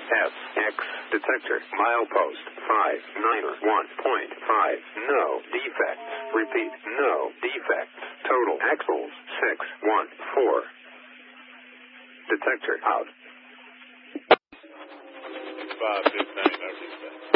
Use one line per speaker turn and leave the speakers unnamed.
SX detector. Milepost 591.5. No defects. Repeat, no defects. Total axles 614. Detector out.
559,